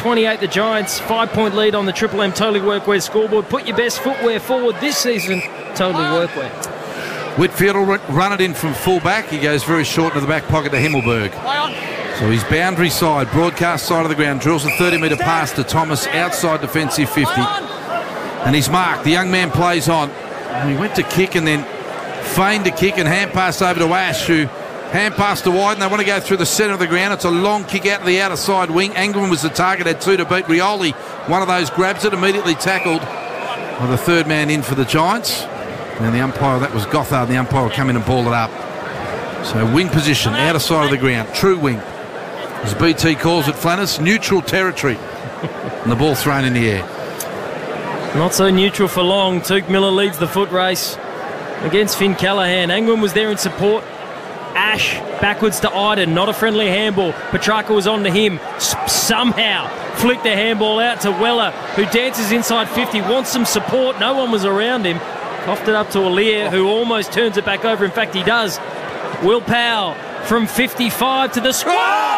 23-28, the Giants, 5-point lead on the Triple M Totally Workwear scoreboard. Put your best footwear forward this season, Totally Workwear. Whitfield will run it in from full-back. He goes very short into the back pocket to Himmelberg. So he's boundary side, broadcast side of the ground, drills a 30-metre pass to Thomas, outside defensive 50. And he's marked. The young man plays on. And he went to kick and then feigned to kick and hand pass over to Ash, who hand pass to Wyden. They want to go through the centre of the ground. It's a long kick out to the outer side wing. Angwin was the target, had 2 to beat. Rioli, one of those, grabs it, immediately tackled by the third man in for the Giants. And the umpire, that was Gothard, the umpire will come in and ball it up. So wing position, outer side of the ground, true wing. As BT calls it, Flanners, neutral territory. And the ball thrown in the air. Not so neutral for long. Took Miller leads the foot race against Finn Callaghan. Angwin was there in support. Ash backwards to Iden, not a friendly handball. Petrarca was on to him. Somehow flicked the handball out to Weller, who dances inside 50, wants some support. No one was around him. Coughed it up to Alier, who almost turns it back over. In fact, he does. Will Powell from 55 to the square.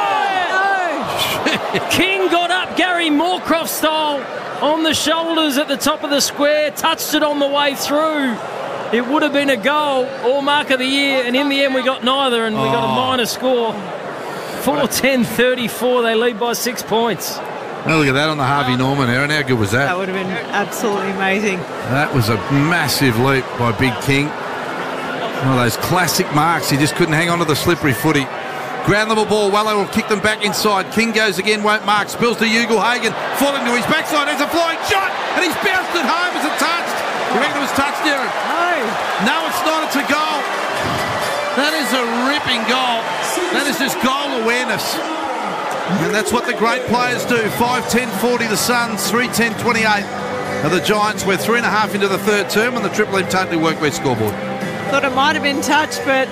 Oh! King got up Gary Moorcroft style on the shoulders at the top of the square, touched it on the way through. It would have been a goal or mark of the year, and in the end we got neither, and we got a minor score. 4-10-34, they lead by 6 points. Oh, look at that on the Harvey Norman, Aaron. How good was that? That would have been absolutely amazing. That was a massive leap by Big King. One of those classic marks. He just couldn't hang on to the slippery footy. Ground level ball. Weller will kick them back inside. King goes again, won't mark. Spills to Ugle-Hagan. Falling to his backside. There's a flying shot, and he's bounced it home. Is it touched? You reckon it was touched, Darren? No, it's not. It's a goal. That is a ripping goal. That is just goal awareness. And that's what the great players do. 5-10-40 the Suns, 3-10-28 of the Giants. We're 3.5 into the third term on the Triple M Totally Workwear scoreboard. Thought it might have been touched, but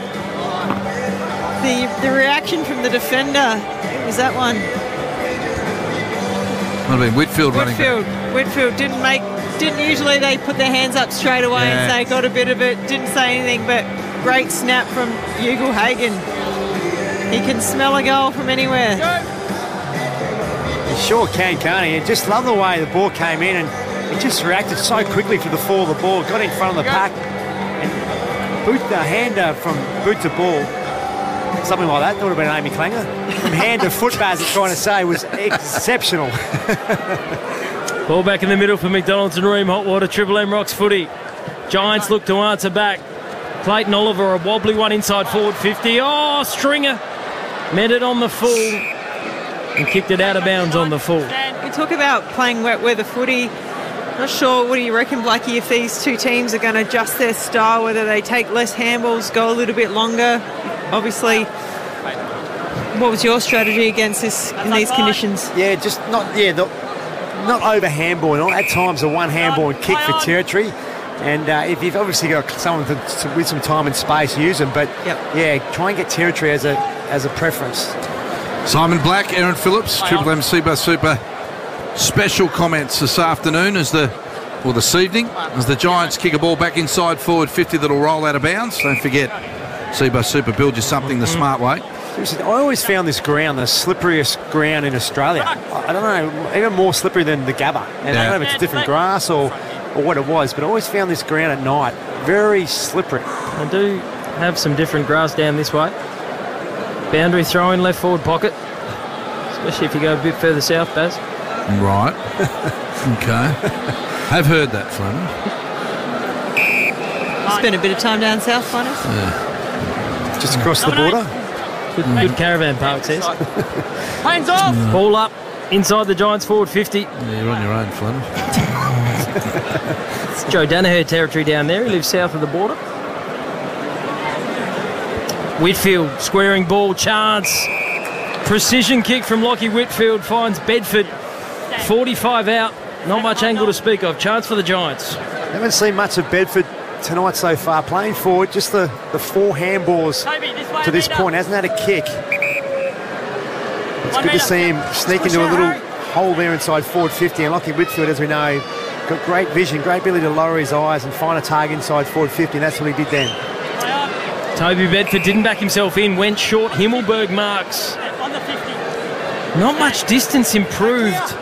the reaction from the defender, was that one? Might have been Whitfield running back. Whitfield didn't usually they put their hands up straight away and say got a bit of it, didn't say anything, but great snap from Ugle-Hagan. He can smell a goal from anywhere. He sure can't he? I just love the way the ball came in, and he just reacted so quickly to the fall of the ball, got in front of the pack, and boot the hander from boot to ball. Something like that, that would have been Amy Klanger. From hand to foot, Baz is trying to say, was exceptional. Ball back in the middle for McDonald's and Ream Hotwater. Triple M Rocks footy. Giants look to answer back. Clayton Oliver, a wobbly one inside forward 50. Oh, Stringer met it on the full and kicked it out of bounds on the full. We talk about playing wet weather footy. Not sure, what do you reckon, Blackie, if these two teams are going to adjust their style, whether they take less handballs, go a little bit longer? Obviously, what was your strategy against this in these conditions? Yeah, just not over handballing. At times, a one handball and kick for territory. And if you've obviously got someone with some time and space, use them. But yeah, try and get territory as a preference. Simon Black, Aaron Phillips, Triple M Seabus Super special comments this afternoon this evening as the Giants kick a ball back inside forward 50 that'll roll out of bounds. Don't forget, Seabus Super, build you something the smart way. I always found this ground the slipperiest ground in Australia. I don't know, even more slippery than the Gabba. And I don't know if it's different grass or what it was, but I always found this ground at night very slippery. I do have some different grass down this way. Boundary throw in left forward pocket, especially if you go a bit further south, Baz. Right. Okay. I've heard that, Fleming. Spent a bit of time down south, Flanners. Yeah. Just across the border. Good caravan park, says. Hands off! Ball up inside the Giants forward 50. Yeah, you're on your own, Fleming. It's Joe Danaher territory down there. He lives south of the border. Whitfield squaring ball, chance. Precision kick from Lockie Whitfield finds Bedford. 45 out. Not much angle to speak of. Chance for the Giants. Haven't seen much of Bedford tonight so far. Playing forward, just the four handballs to this point. Hasn't had a kick. It's good to see him sneak into a little hole there inside forward 50. And Lockie Whitfield, as we know, got great vision, great ability to lower his eyes and find a target inside forward 50. And that's what he did then. Toby Bedford didn't back himself in, went short. Himmelberg marks. Not much distance improved